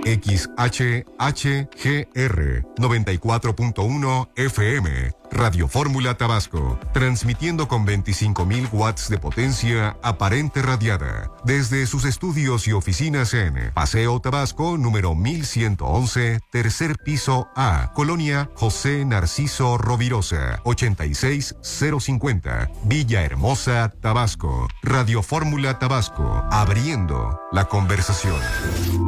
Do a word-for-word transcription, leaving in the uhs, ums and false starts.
X H H G R noventa y cuatro punto uno F M. Radio Fórmula Tabasco, transmitiendo con veinticinco mil watts de potencia aparente radiada desde sus estudios y oficinas en Paseo Tabasco número mil ciento once, tercer piso A, Colonia José Narciso Rovirosa, ochenta y seis cero cincuenta, Villahermosa, Tabasco. Radio Fórmula Tabasco, abriendo la conversación.